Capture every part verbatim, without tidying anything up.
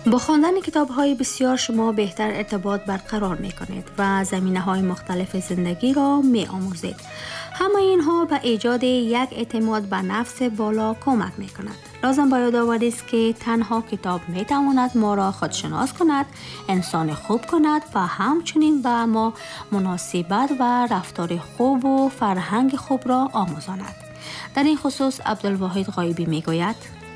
با خواندن کتاب‌های بسیار شما بهتر ارتباط برقرار می‌کنید و زمینه‌های مختلف زندگی را می‌آموزید. همه اینها به ایجاد یک اعتماد به نفس بالا کمک می‌کند. لازم به یاد آوری است که تنها کتاب می‌تواند ما را خودشناس کند، انسان خوب کند و همچنین به ما مناسبت و رفتار خوب و فرهنگ خوب را آموزاند. در این خصوص عبدالواحد غایبی می‌گوید: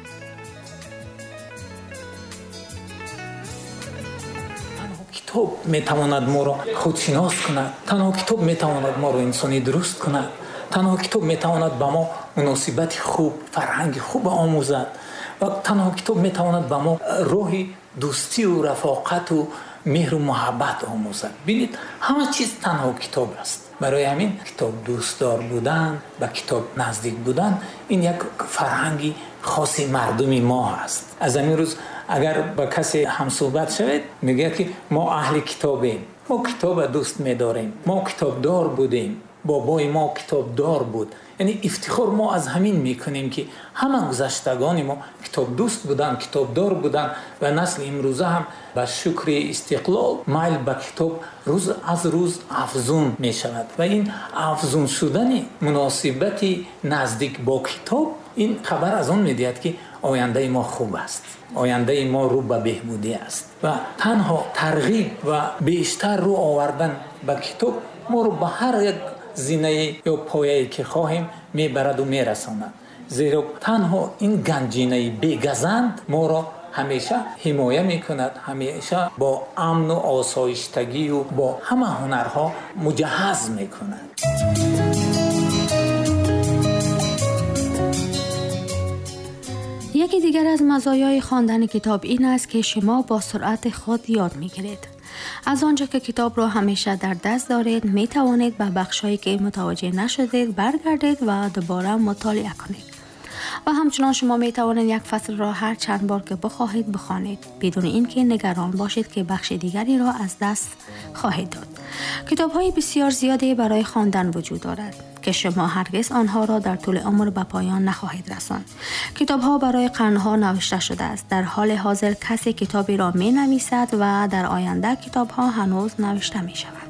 کتاب میتواند ما را خودشناس کند. تنها کتاب میتواند ما را انسانی درست کند. تنها کتاب میتواند به ما مناسبت خوب، فرهنگ خوب آموزد و تنها کتاب میتواند به ما راه دوستی و رفاقت و مهر و محبت آموزد. ببینید همه چیز تنها کتاب است. برای همین کتاب دوستدار بودن، به کتاب نزدیک بودن، این یک فرهنگی خاص مردمی ما است. از همین روز اگر با کسی هم صحبت شود میگه که ما اهل کتابیم، ما کتاب دوست می‌داریم، ما کتابدار بودیم، بابای ما کتابدار بود. یعنی افتخار ما از همین میکنیم که همه گذشتگان ما کتاب دوست بودن، کتابدار بودن و نسل امروزه هم به شکر استقلال میل به کتاب روز از روز افزون می شود و این افزون شدن مناسبت نزدیک با کتاب این خبر از اون میدهد که آینده ما خوب است، آینده ما رو به بهبودی است و تنها ترغیب و بیشتر رو آوردن به کتاب ما رو به هر یک زینه یا پایه‌ای که خواهیم میبرد و میرساند. زیرا تنها این گنجینه بی‌گزند ما را همیشه حمایه میکند، همیشه با امن و آسایشتگی و با همه هنرها مجهز میکند. یکی دیگر از مزایای خواندن کتاب این است که شما با سرعت خود یاد میگیرید. از آنجا که کتاب را همیشه در دست دارید می توانید به بخشایی که متوجه نشدید برگردید و دوباره مطالعه کنید. و همچنان شما می توانید یک فصل را هر چند بار که بخواهید بخوانید بدون اینکه نگران باشید که بخش دیگری را از دست خواهید داد. کتاب‌های بسیار زیادی برای خواندن وجود دارد که شما هرگز آنها را در طول عمر به پایان نخواهید رساند. کتاب‌ها برای قرن‌ها نوشته شده است. در حال حاضر کسی کتابی را می‌نویسد و در آینده کتاب‌ها هنوز نوشته می‌شود.